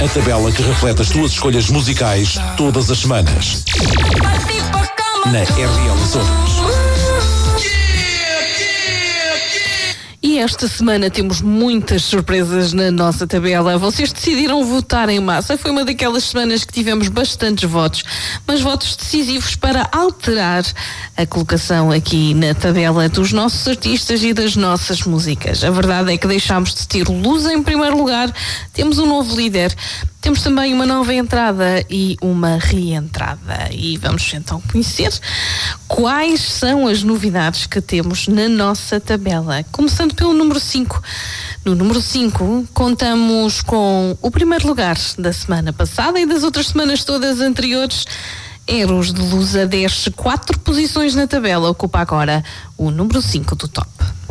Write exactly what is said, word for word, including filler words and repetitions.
A tabela que reflete as tuas escolhas musicais todas as semanas. Na R L Açores. E esta semana temos muitas surpresas na nossa tabela. Vocês decidiram votar em massa. Foi uma daquelas semanas que tivemos bastantes votos, mas votos decisivos para alterar a colocação aqui na tabela dos nossos artistas e das nossas músicas. A verdade é que deixámos de ter Luz em primeiro lugar, temos um novo líder, temos também uma nova entrada e uma reentrada. E vamos então conhecer quais são as novidades que temos na nossa tabela. Começando pelo número cinco. No número cinco, contamos com o primeiro lugar da semana passada e das outras semanas todas anteriores. Eros de Lusa desce quatro posições na tabela, ocupa agora o número cinco do top.